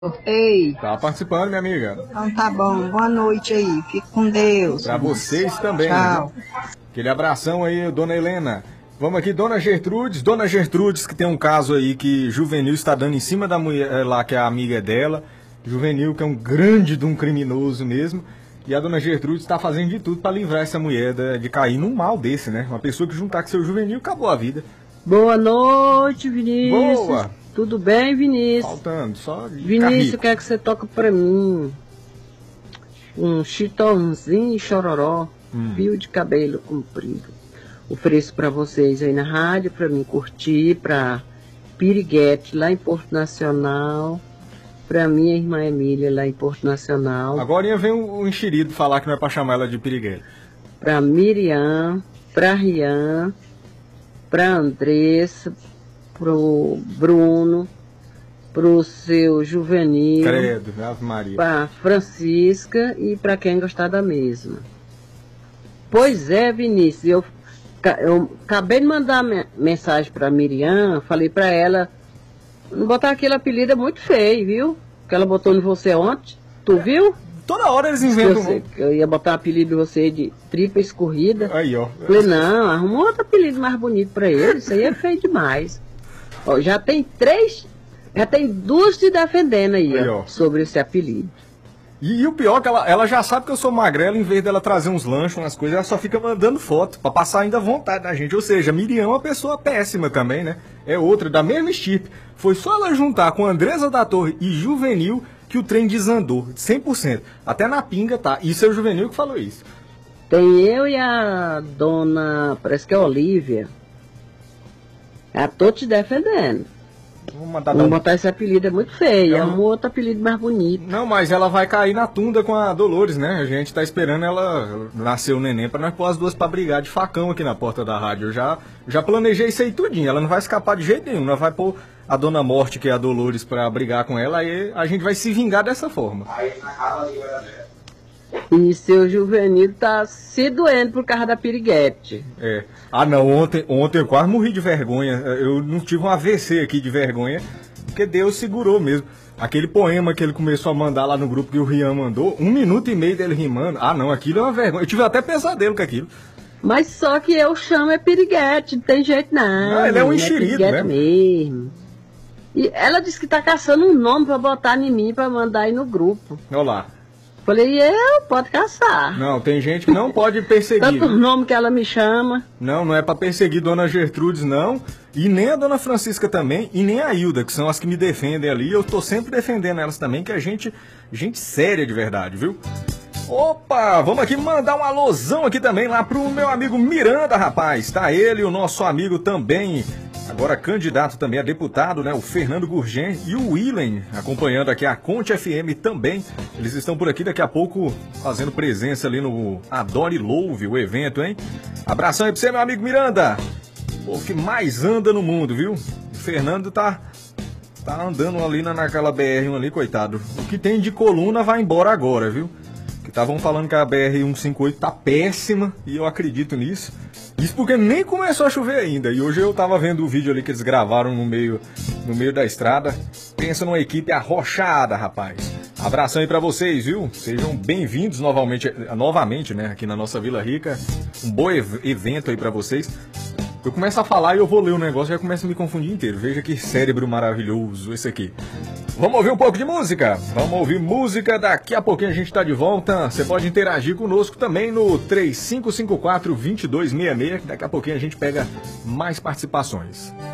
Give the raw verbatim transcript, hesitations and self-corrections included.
Ei, Tá participando, minha amiga. então tá bom. Boa noite aí. Fique com Deus. Pra vocês também. Tchau. Né? Aquele abração aí, dona Helena. Vamos aqui, dona Gertrudes. Dona Gertrudes, que tem um caso aí que Juvenil está dando em cima da mulher lá, que é a amiga dela. Juvenil, que é um grande de um criminoso mesmo. E a dona Gertrudes está fazendo de tudo para livrar essa mulher de, de cair num mal desse, né? Uma pessoa que juntar com seu Juvenil, acabou a vida. Boa noite, Vinícius. Boa. Tudo bem, Vinícius? Faltando, só de Vinícius, eu quero que você toque pra mim um chitãozinho e chororó, hum. fio de cabelo comprido. Ofereço pra vocês aí na rádio, pra mim curtir, pra Piriguete, lá em Porto Nacional, pra minha irmã Emília, lá em Porto Nacional. Agora vem o enxerido falar que não é pra chamar ela de Piriguete. Pra Miriam, pra Rian, pra Andressa, pro Bruno, pro seu Juvenil, Credo, Ave Maria, pra Francisca e pra quem gostar da mesma. Pois é, Vinícius, eu, eu acabei de mandar mensagem pra Miriam, falei pra ela não botar aquele apelido, é muito feio, viu? Que ela botou em você ontem, tu viu? Toda hora eles inventam. Você, eu ia botar o apelido de você de tripa escorrida. Aí, ó. Falei, não, arruma outro apelido mais bonito pra ele, isso aí é feio demais. Ó, já tem três, já tem duas te defendendo aí, aí ó, ó, sobre esse apelido. E, e o pior é que ela, ela já sabe que eu sou magrela, em vez dela trazer uns lanches, umas coisas, ela só fica mandando foto, pra passar ainda vontade na gente. Ou seja, Miriam é uma pessoa péssima também, né? É outra, da mesma estirpe. Foi só ela juntar com Andressa da Torre e Juvenil que o trem desandou, cem por cento. Até na pinga tá. Isso é o Juvenil que falou isso. Tem eu e a dona, parece que é a Olívia. Eu tô te defendendo. Vamos dar Vamos um... botar esse apelido, é muito feio. É Eu... um outro apelido mais bonito. Não, mas ela vai cair na tunda com a Dolores, né? A gente tá esperando ela nascer o neném pra nós pôr as duas pra brigar de facão aqui na porta da rádio. Eu já, já planejei isso aí tudinho. Ela não vai escapar de jeito nenhum. Nós vai pôr a Dona Morte, que é a Dolores, pra brigar com ela. Aí a gente vai se vingar dessa forma. Aí na casa ali, E seu Juvenil tá se doendo por causa da piriguete. É. Ah, não, ontem, ontem eu quase morri de vergonha. Eu não tive um A V C aqui de vergonha, porque Deus segurou mesmo. Aquele poema que ele começou a mandar lá no grupo que o Rian mandou, um minuto e meio dele rimando. Ah, não, aquilo é uma vergonha. Eu tive até pesadelo com aquilo. Mas só que eu chamo é piriguete, não tem jeito não. Ah, ele é um enxerido, é né? mesmo. E ela disse que tá caçando um nome pra botar em mim, pra mandar aí no grupo. Olha lá. Falei, eu, pode caçar. Não, tem gente que não pode perseguir. Tanto o nome que ela me chama. Não, não é pra perseguir Dona Gertrudes, não. E nem a Dona Francisca também, e nem a Hilda, que são as que me defendem ali. Eu tô sempre defendendo elas também, que é gente, gente séria de verdade, viu? Opa, vamos aqui mandar um alôzão aqui também lá pro meu amigo Miranda, rapaz. Tá ele, o nosso amigo também, agora candidato também a deputado, né? O Fernando Gurgel e o Willen, acompanhando aqui a Conte F M também. Eles estão por aqui daqui a pouco fazendo presença ali no Adore Louve, o evento, hein? Abração aí pra você, meu amigo Miranda. O que mais anda no mundo, viu? O Fernando tá, tá andando ali na, naquela B R um ali, coitado. O que tem de coluna vai embora agora, viu? Que estavam falando que a B R cento e cinquenta e oito tá péssima, e eu acredito nisso. Isso porque nem começou a chover ainda. E hoje eu tava vendo o vídeo ali que eles gravaram no meio, no meio da estrada. Pensa numa equipe arrochada, rapaz. Abração aí pra vocês, viu? Sejam bem-vindos novamente, novamente, né? Aqui na nossa Vila Rica. Um bom ev- evento aí pra vocês. Eu começo a falar e eu vou ler o negócio e já começo a me confundir inteiro. Veja que cérebro maravilhoso esse aqui. Vamos ouvir um pouco de música? Vamos ouvir música, daqui a pouquinho a gente tá de volta. Você pode interagir conosco também no três cinco cinco quatro, dois dois seis seis, daqui a pouquinho a gente pega mais participações.